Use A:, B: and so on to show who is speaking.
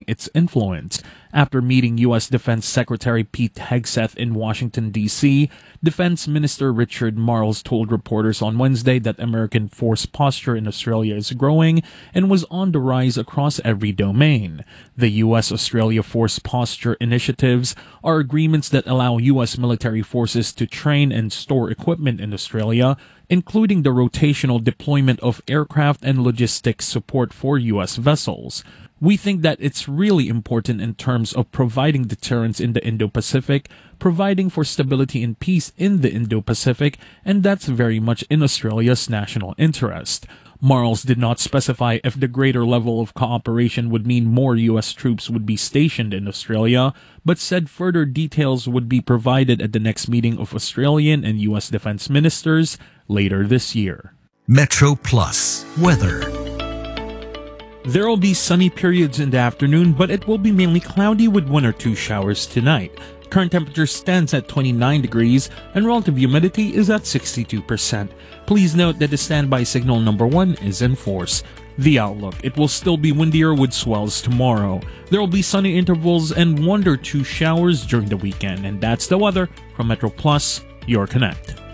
A: its influence. After meeting U.S. Defense Secretary Pete Hegseth in Washington, D.C., Defense Minister Richard Marles told reporters on Wednesday that American force posture in Australia is growing and was on the rise across every domain. The U.S.-Australia Force Posture Initiatives are agreements that allow U.S. military forces to train and store equipment in Australia, including the rotational deployment of aircraft and logistics support for U.S. vessels. We think that it's really important in terms of providing deterrence in the Indo-Pacific, providing for stability and peace in the Indo-Pacific, and that's very much in Australia's national interest. Marles did not specify if the greater level of cooperation would mean more U.S. troops would be stationed in Australia, but said further details would be provided at the next meeting of Australian and U.S. defense ministers later this year.
B: Metro Plus weather.
A: There will be sunny periods in the afternoon, but it will be mainly cloudy with 1 or 2 showers tonight. Current temperature stands at 29 degrees and relative humidity is at 62%. Please note that the standby signal number 1 is in force. The outlook: it will still be windier with swells tomorrow. There will be sunny intervals and 1 or 2 showers during the weekend. And that's the weather from Metro Plus, your Connect.